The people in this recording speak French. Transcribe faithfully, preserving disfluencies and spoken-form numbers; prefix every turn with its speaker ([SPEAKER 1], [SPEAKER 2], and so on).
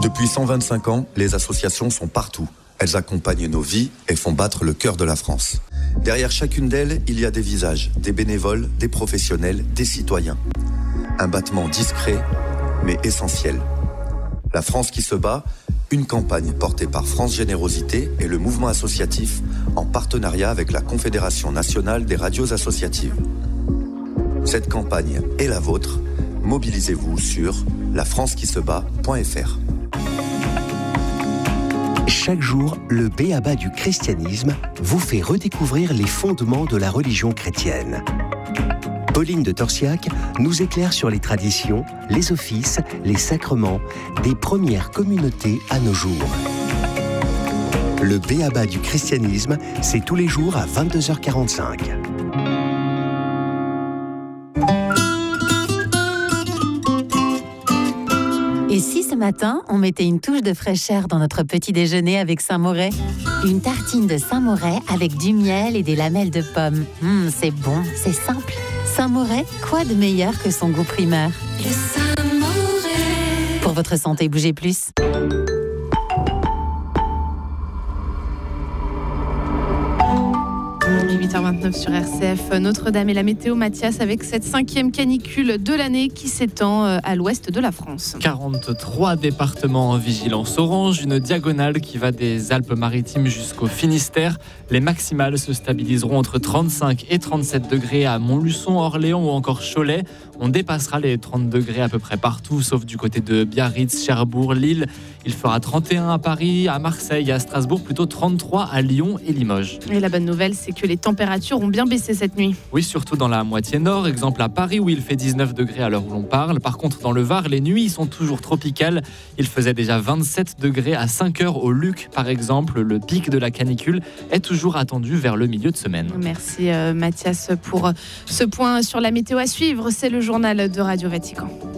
[SPEAKER 1] Depuis cent vingt-cinq ans, les associations sont partout. Elles accompagnent nos vies et font battre le cœur de la France. Derrière chacune d'elles, il y a des visages, des bénévoles, des professionnels, des citoyens. Un battement discret, mais essentiel. La France qui se bat, une campagne portée par France Générosité et le mouvement associatif en partenariat avec la Confédération nationale des radios associatives. Cette campagne est la vôtre. Mobilisez-vous sur la france qui se bat point f r.
[SPEAKER 2] Chaque jour, le B A B A du christianisme vous fait redécouvrir les fondements de la religion chrétienne. Pauline de Torsiac nous éclaire sur les traditions, les offices, les sacrements des premières communautés à nos jours. Le B A B A du christianisme, c'est tous les jours à vingt-deux heures quarante-cinq.
[SPEAKER 3] Et si ce matin, on mettait une touche de fraîcheur dans notre petit déjeuner avec Saint-Moret ? Une tartine de Saint-Moret avec du miel et des lamelles de pommes. Mmh, c'est bon, c'est simple. Saint-Moret, quoi de meilleur que son goût primaire ?
[SPEAKER 4] Le Saint-Moret.
[SPEAKER 3] Pour votre santé, bougez plus.
[SPEAKER 5] huit heures vingt-neuf sur R C F, Notre-Dame et la météo, Mathias, avec cette cinquième canicule de l'année qui s'étend à l'ouest de la France.
[SPEAKER 6] quarante-trois départements en vigilance orange, une diagonale qui va des Alpes-Maritimes jusqu'au Finistère. Les maximales se stabiliseront entre trente-cinq et trente-sept degrés à Montluçon, Orléans ou encore Cholet. On dépassera les trente degrés à peu près partout, sauf du côté de Biarritz, Cherbourg, Lille. Il fera trente et un à Paris, à Marseille, à Strasbourg, plutôt trente-trois à Lyon et Limoges.
[SPEAKER 5] Et la bonne nouvelle, c'est que les températures ont bien baissé cette nuit.
[SPEAKER 6] Oui, surtout dans la moitié nord, exemple à Paris où il fait dix-neuf degrés à l'heure où l'on parle. Par contre, dans le Var, les nuits sont toujours tropicales. Il faisait déjà vingt-sept degrés à cinq heures au Luc, par exemple. Le pic de la canicule est toujours attendu vers le milieu de semaine.
[SPEAKER 5] Merci euh, Mathias pour ce point sur la météo à suivre. C'est le journal de Radio Vatican.